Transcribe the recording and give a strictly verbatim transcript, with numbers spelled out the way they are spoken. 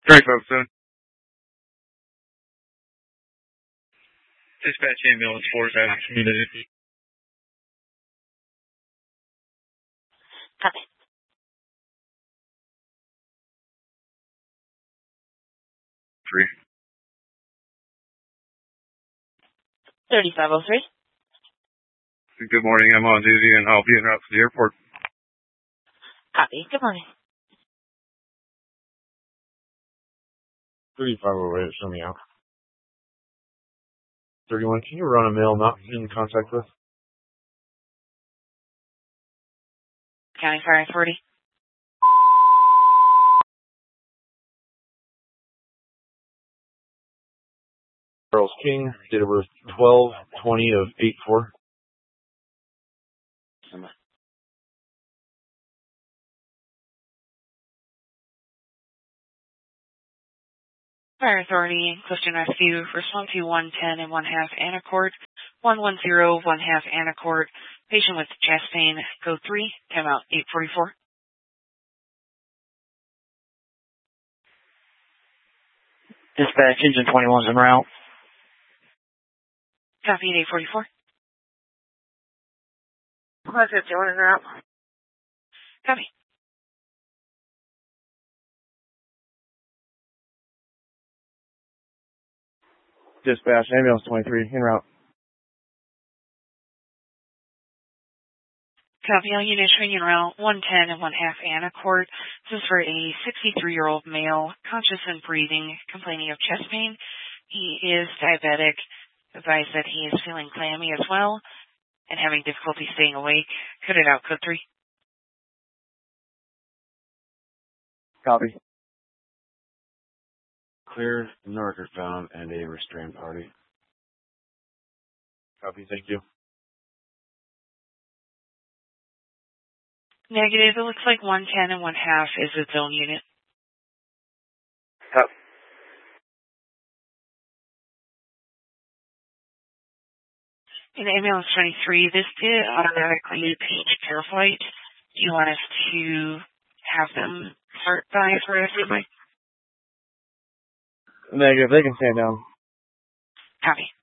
Great, folks, soon. Dispatch ambulance force out of community. Copy. Three. thirty-five oh three. Good morning. I'm on duty and I'll be en route to the airport. Copy. Good morning. thirty-five oh eight, show me out. thirty-one, can you run a mail not in contact with? County Fire Authority. Charles King, date of birth twelve twenty of eight four. Fire Authority, Clifton Rescue, response to one ten and one half Anacord, one one zero, one half Anacord, patient with chest pain, code three, timeout eight forty-four. Dispatch, engine twenty-one's en route. Copy at eight forty-four. Plus fifty-one en route. Copy. Dispatch, ambulance twenty-three, en route. Copy all units ringing around one ten and one half Anacord. This is for a sixty-three-year-old male, conscious and breathing, complaining of chest pain. He is diabetic. Advised that he is feeling clammy as well and having difficulty staying awake. Cut it out, code three. Copy. Clear, no record found, and a restrained party. Copy, thank you. Negative. It looks like one ten and one half is its own unit. Copy. In ambulance twenty-three, this did automatically page care flight. Do you want us to have them start by for everybody? Negative, they can stand down. Copy.